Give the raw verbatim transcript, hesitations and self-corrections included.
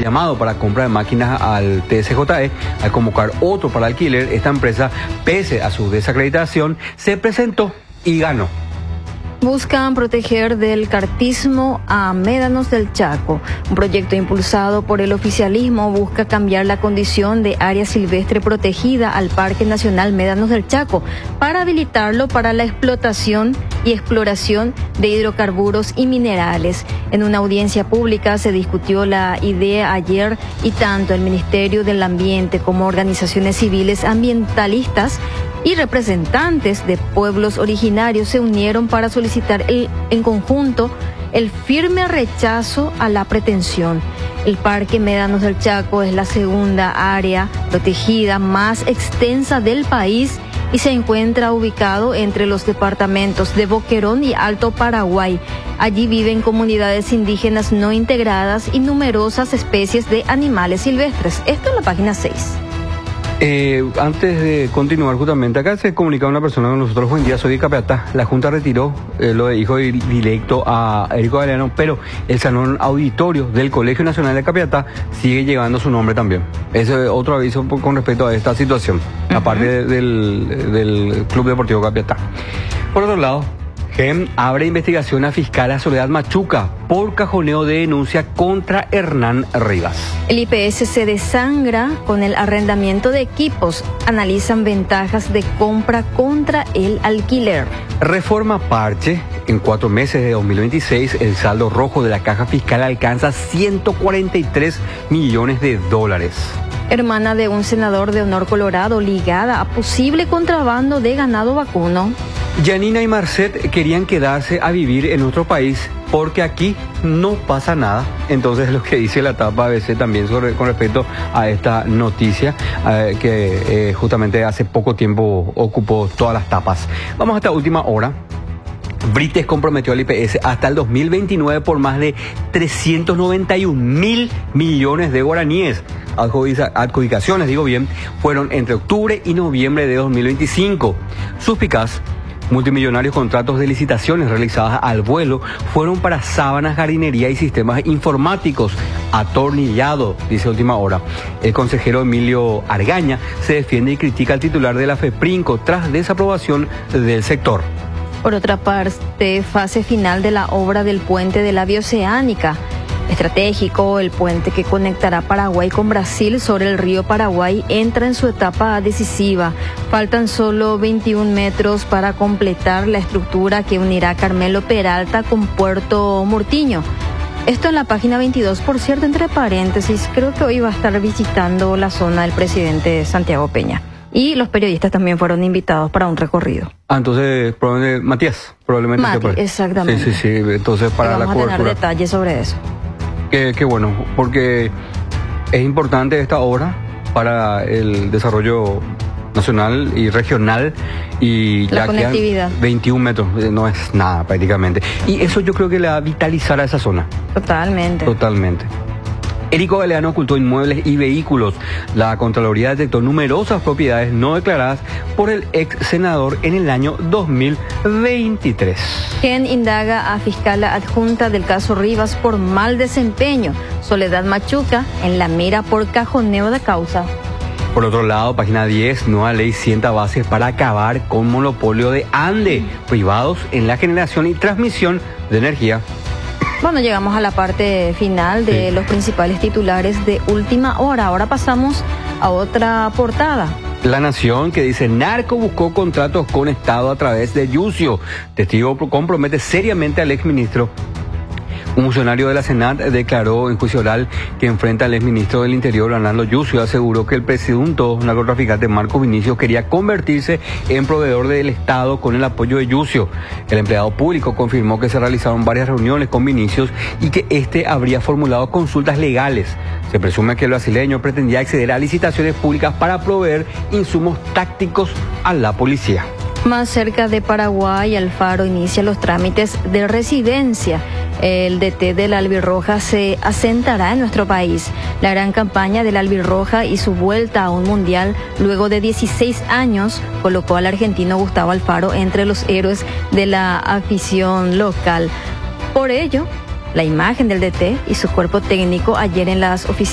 llamado para compra de máquinas al T S J E, al convocar otro para alquiler, esta empresa, pese a su desacreditación, se presentó y ganó. Buscan proteger del cartismo a médanos del Chaco. Un proyecto impulsado por el oficialismo busca cambiar la condición de área silvestre protegida al Parque Nacional Médanos del Chaco para habilitarlo para la explotación y exploración de hidrocarburos y minerales. En una audiencia pública se discutió la idea ayer y tanto el Ministerio del Ambiente como organizaciones civiles ambientalistas y representantes de pueblos originarios se unieron para solicitar el, en conjunto el firme rechazo a la pretensión. El Parque Médanos del Chaco es la segunda área protegida más extensa del país y se encuentra ubicado entre los departamentos de Boquerón y Alto Paraguay. Allí viven comunidades indígenas no integradas y numerosas especies de animales silvestres. Esto en la página seis. Eh, antes de continuar, justamente acá se comunicaba una persona con nosotros: buen día, soy de Capiatá. La Junta retiró eh, lo de hijo directo a Érico Galeano, pero el salón auditorio del Colegio Nacional de Capiatá sigue llevando su nombre también. Ese es otro aviso por, con respecto a esta situación, uh-huh. aparte de, del, del Club Deportivo Capiatá. Por otro lado, G E M abre investigación a fiscal a Soledad Machuca por cajoneo de denuncia contra Hernán Rivas. El I P S se desangra con el arrendamiento de equipos. Analizan ventajas de compra contra el alquiler. Reforma parche. En cuatro meses de dos mil veintiséis, el saldo rojo de la caja fiscal alcanza ciento cuarenta y tres millones de dólares. Hermana de un senador de Honor Colorado ligada a posible contrabando de ganado vacuno. Janina y Marcet querían quedarse a vivir en nuestro país porque aquí no pasa nada. Entonces, lo que dice la tapa A B C también sobre, con respecto a esta noticia eh, que eh, justamente hace poco tiempo ocupó todas las tapas. Vamos a esta última hora. Brites comprometió al I P S hasta el dos mil veintinueve por más de trescientos noventa y un mil millones de guaraníes. Adjudicaciones, digo bien, fueron entre octubre y noviembre de dos mil veinticinco. Suspicaz, multimillonarios contratos de licitaciones realizadas al vuelo fueron para sábanas, jardinería y sistemas informáticos. Atornillado, dice Última Hora. El consejero Emilio Argaña se defiende y critica al titular de la FEPRINCO tras desaprobación del sector. Por otra parte, fase final de la obra del puente de la Bioceánica. Estratégico, el puente que conectará Paraguay con Brasil sobre el río Paraguay entra en su etapa decisiva. Faltan solo veintiún metros para completar la estructura que unirá Carmelo Peralta con Puerto Murtiño. Esto en la página veintidós, por cierto, entre paréntesis, creo que hoy va a estar visitando la zona del presidente Santiago Peña. Y los periodistas también fueron invitados para un recorrido. Ah, entonces, probablemente, Matías, probablemente. Mati, exactamente. Sí, sí, sí, entonces para la cobertura. Vamos a tener detalles sobre eso. Qué, qué bueno, porque es importante esta obra para el desarrollo nacional y regional y la ya conectividad. Quedan veintiún metros, no es nada prácticamente. Y eso yo creo que le va a vitalizar a esa zona. Totalmente. Totalmente. Érico Galeano ocultó inmuebles y vehículos. La Contraloría detectó numerosas propiedades no declaradas por el ex senador en el año dos mil veintitrés. G E N indaga a fiscal adjunta del caso Rivas por mal desempeño. Soledad Machuca en la mira por cajoneo de causa. Por otro lado, página diez, nueva ley sienta bases para acabar con monopolio de ANDE, privados en la generación y transmisión de energía. Bueno, llegamos a la parte final de sí. los principales titulares de Última Hora. Ahora pasamos a otra portada. La Nación, que dice: narco buscó contratos con Estado a través de Yucio. Testigo compromete seriamente al exministro. Un funcionario de la Senat declaró en juicio oral que enfrenta al exministro del Interior, Arnaldo Yucio, aseguró que el presunto narcotraficante Marcos Vinicius quería convertirse en proveedor del Estado con el apoyo de Yucio. El empleado público confirmó que se realizaron varias reuniones con Vinicius y que este habría formulado consultas legales. Se presume que el brasileño pretendía acceder a licitaciones públicas para proveer insumos tácticos a la policía. Más cerca de Paraguay, Alfaro inicia los trámites de residencia. El D T de la Albirroja se asentará en nuestro país. La gran campaña de la Albirroja y su vuelta a un mundial luego de dieciséis años colocó al argentino Gustavo Alfaro entre los héroes de la afición local. Por ello, la imagen del D T y su cuerpo técnico ayer en las oficinas